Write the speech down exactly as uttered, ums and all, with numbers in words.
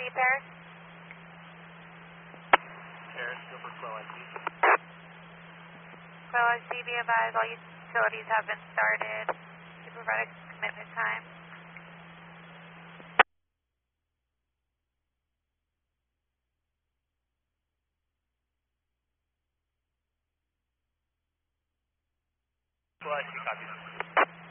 Paris. Paris, go for Flow I C. Flow I C, be advised, all utilities have been started. You provide a commitment time. Flow I C, copy.